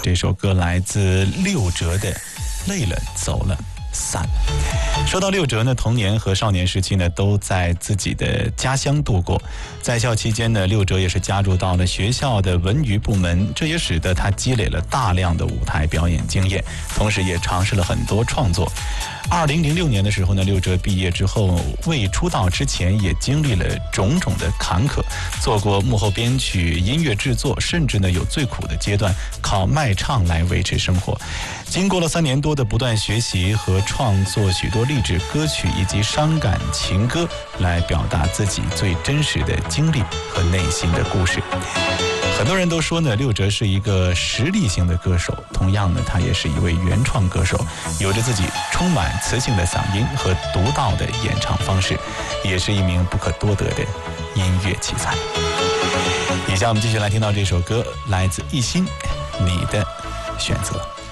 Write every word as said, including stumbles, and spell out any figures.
这首歌来自六哲的《累了走了散》。说到六哲呢，童年和少年时期呢都在自己的家乡度过。在校期间呢，六哲也是加入到了学校的文娱部门，这也使得他积累了大量的舞台表演经验，同时也尝试了很多创作。二零零六年的时候呢，六哲毕业之后，未出道之前也经历了种种的坎坷，做过幕后编曲、音乐制作，甚至呢有最苦的阶段，靠卖唱来维持生活。经过了三年多的不断学习和创作许多励志歌曲以及伤感情歌，来表达自己最真实的经历和内心的故事。很多人都说呢，六哲是一个实力型的歌手，同样呢，他也是一位原创歌手，有着自己充满磁性的嗓音和独到的演唱方式，也是一名不可多得的音乐奇才。以下我们继续来听到这首歌，来自一心，你的选择。